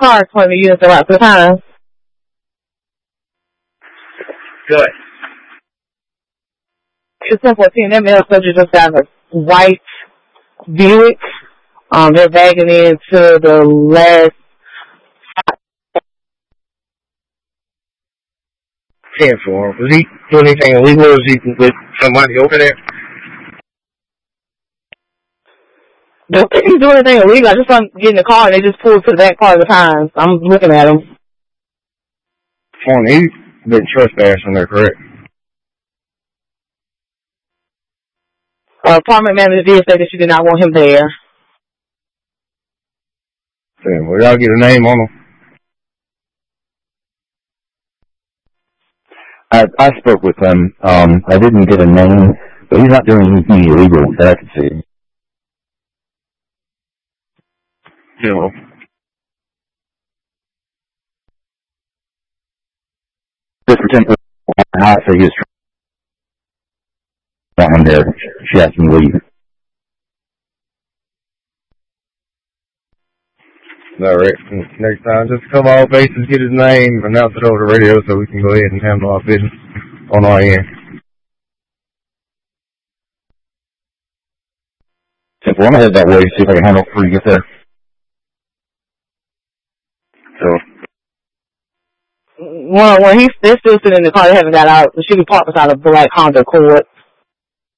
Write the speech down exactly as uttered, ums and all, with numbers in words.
car for me to use the rest of the time. Good. It's ten fourteen. That male subject just got a white Buick. Um, they're bagging into the last ten for him. Was he doing anything illegal, or was he with somebody over there? Don't think he's doing anything illegal. I just saw him get in the car and they just pulled to the back part of the time. I'm looking at him. Fine, he's been trespassing there, correct? Uh, apartment manager did say that she did not want him there. Yeah, well, y'all get a name on him? I, I spoke with him. Um, I didn't get a name, but he's not doing anything illegal that I could see. No. Just pretend to I say he was trying there. She asked him to leave. All right. Next time, just cover all bases, get his name, announce it over the radio so we can go ahead and handle our business on our end. Simple. I'm going to head that way, see if I can handle it before you get there. So. Well, when he's they're still sitting in the car, they haven't got out. She was parked beside a black Honda Accord.